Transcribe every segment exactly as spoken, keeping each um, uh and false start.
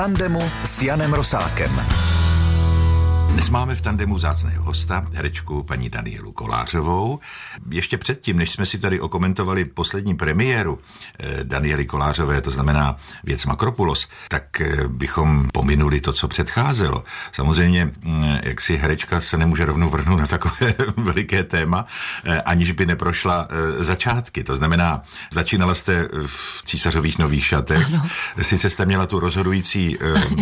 tandemu s Janem Rosákem. Dnes máme v tandemu vzácného hosta, herečku paní Danielu Kolářovou. Ještě předtím, než jsme si tady okomentovali poslední premiéru eh, Daniely Kolářové, to znamená Věc Makropulos, tak eh, bychom pominuli to, co předcházelo. Samozřejmě, eh, jak si herečka se nemůže rovnou vrhnout na takové veliké téma, eh, aniž by neprošla eh, začátky. To znamená, začínala jste v Císařových nových šatech, ano. Sice jste měla tu rozhodující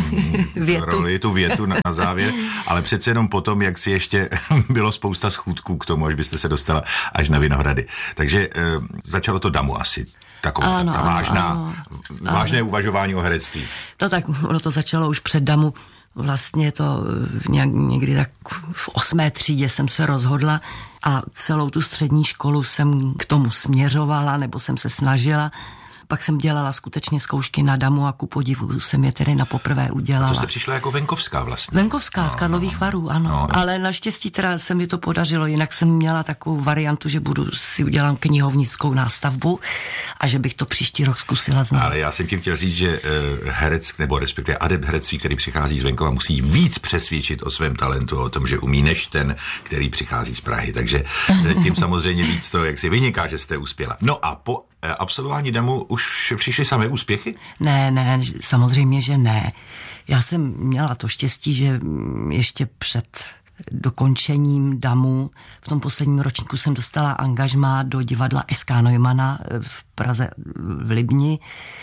eh, roli, tu větu na, na závěr, ale přece jenom potom, jak si ještě bylo spousta schůdků k tomu, až byste se dostala až na Vinohrady. Takže e, začalo to damu asi. Taková ano, ta ano, vážná, ano, vážné ano. uvažování o herectví. No tak ono to začalo už před damu. Vlastně to nějak, někdy tak v osmé třídě jsem se rozhodla a celou tu střední školu jsem k tomu směřovala, nebo jsem se snažila. Pak jsem dělala skutečně zkoušky na damu a ku podivu jsem je tedy na poprvé udělala. A to jste přišla jako venkovská vlastně. Venkovská, no, z Karlových no, Varů, ano. No, ale naštěstí teda se mi to podařilo, jinak jsem měla takovou variantu, že budu si udělám knihovnickou nástavbu a že bych to příští rok zkusila znovu. Ale já jsem tím chtěl říct, že uh, herec, nebo respektive adept herectví, který přichází z venkova, musí víc přesvědčit o svém talentu, o tom, že umí, než ten, který přichází z Prahy. Takže tím samozřejmě víc to, jak si vyniká, že jste uspěla. No a po absolvování damu už přišly samé úspěchy? Ne, ne, samozřejmě, že ne. Já jsem měla to štěstí, že ještě před dokončením damu v tom posledním ročníku jsem dostala angažmá do divadla S K Neumana v Praze v Libni,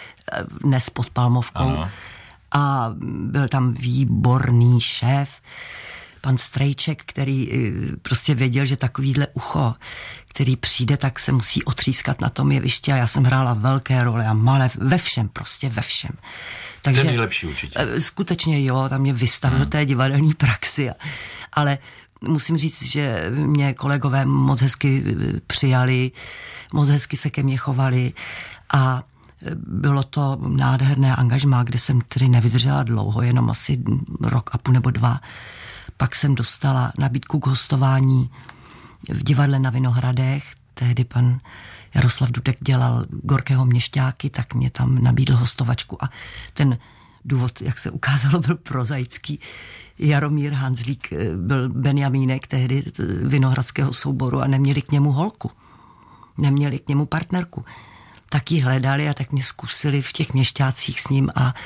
dnes pod Palmovkou. Ano. A byl tam výborný šéf, pan Strejček, který prostě věděl, že takovýhle ucho, který přijde, tak se musí otřískat na tom jevišti a já jsem hrála velké role a malé, ve všem, prostě ve všem. Takže to je nejlepší určitě. Skutečně jo, tam mě vystavil hmm. té divadelní praxi, ale musím říct, že mě kolegové moc hezky přijali, moc hezky se ke mně chovali a bylo to nádherné angažmá, kde jsem tedy nevydržela dlouho, jenom asi rok a půl nebo dva. Pak jsem dostala nabídku k hostování v divadle na Vinohradech. Tehdy pan Jaroslav Dudek dělal Gorkého Měšťáky, tak mě tam nabídl hostovačku a ten důvod, jak se ukázalo, byl prozaický. Jaromír Hanzlík byl Benjamínek tehdy vinohradského souboru a neměli k němu holku. Neměli k němu partnerku. Tak ji hledali a tak mě zkusili v těch Měšťácích s ním a...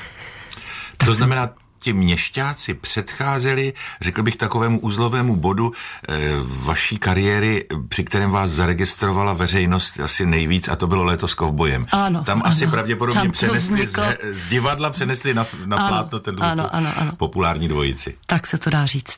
To znamená, ti Měšťáci předcházeli, řekl bych, takovému uzlovému bodu e, vaší kariéry, při kterém vás zaregistrovala veřejnost asi nejvíc, a to bylo Léto s kovbojem. Ano, Tam ano, asi pravděpodobně přenesli z, vzniklo... z divadla, přenesli na, na ano, plátno ten ano, ano, ano. populární dvojici. Tak se to dá říct.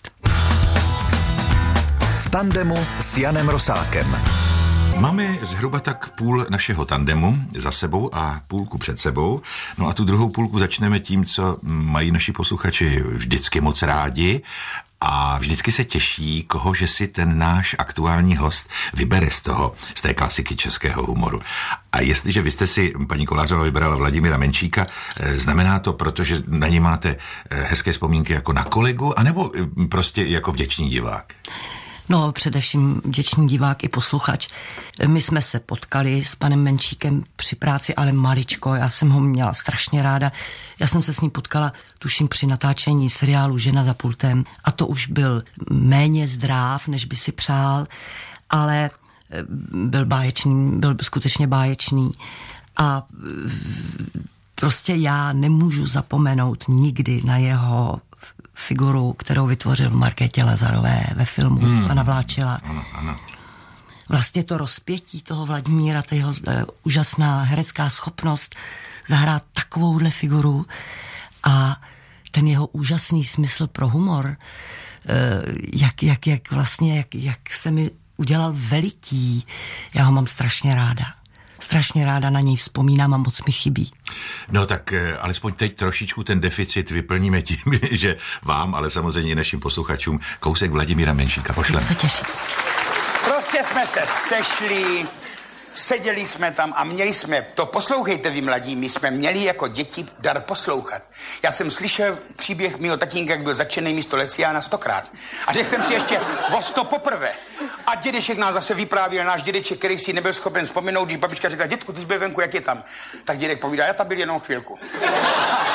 V tandemu s Janem Rosákem. Máme zhruba tak půl našeho tandemu za sebou a půlku před sebou. No a tu druhou půlku začneme tím, co mají naši posluchači vždycky moc rádi a vždycky se těší, koho že si ten náš aktuální host vybere z toho, z té klasiky českého humoru. A jestliže vy jste si, paní Kolářová, vybrala Vladimíra Menšíka, znamená to, protože na něj máte hezké vzpomínky jako na kolegu, anebo prostě jako vděčný divák? No, především vděčný divák i posluchač. My jsme se potkali s panem Menšíkem při práci, ale maličko, já jsem ho měla strašně ráda. Já jsem se s ním potkala, tuším, při natáčení seriálu Žena za pultem a to už byl méně zdráv, než by si přál, ale byl báječný, byl skutečně báječný a prostě já nemůžu zapomenout nikdy na jeho figuru, kterou vytvořil v Markétě Lazarové ve filmu hmm. Pana Vláčila. Ano, ano. Vlastně to rozpětí toho Vladimíra, ta jeho eh, úžasná herecká schopnost zahrát takovouhle figuru a ten jeho úžasný smysl pro humor, eh, jak, jak, jak vlastně, jak, jak se mi udělal veliký. Já ho mám strašně ráda. Strašně ráda na něj vzpomínám a moc mi chybí. No tak eh, alespoň teď trošičku ten deficit vyplníme tím, že vám, ale samozřejmě i našim posluchačům kousek Vladimíra Menšíka pošleme. Se těším. Prostě jsme se sešli, seděli jsme tam a měli jsme, to poslouchejte vy mladí, my jsme měli jako děti dar poslouchat. Já jsem slyšel příběh mýho tatínka, jak byl začený místo Leciána stokrát. A řekl jsem si ještě o sto poprvé. A dědeček nás zase vyprávěl, náš dědeček, který si nebyl schopen vzpomenout, když babička řekla, dědku, ty jsi byl venku, jak je tam? Tak dědek povídá, já tam byl jenom chvilku.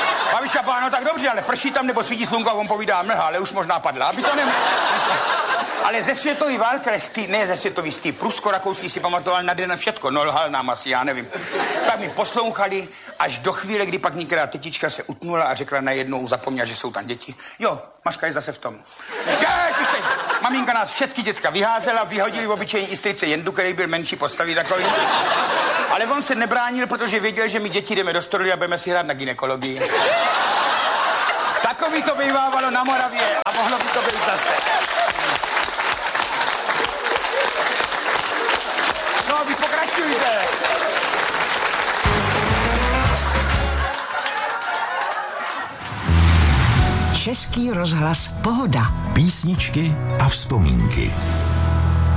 vyšlapá, no tak dobře, ale prší tam nebo svítí slunko a on povídá mlha, ale už možná padla, aby to neměl. Ale ze světový války, ne ze světový, z té prusko-rakouský si pamatoval na den všecko, no lhal nám asi, já nevím. Tak mi poslouchali až do chvíle, kdy pak některá tetička se utnula a řekla najednou, zapomněla, že jsou tam děti. Jo, Maška je zase v tom. Ježiš, teď, maminka nás všechny děcka vyházela, vyhodili v obyčejní istrice Jendu, který byl menší postavy takový. Ale on se nebránil, protože věděl, že my děti jdeme do stroje a budeme si hrát na gynekologii. Takový to bývávalo na Moravě a mohlo by to být zase. No, vy pokračujte. Český rozhlas Pohoda. Písničky a vzpomínky.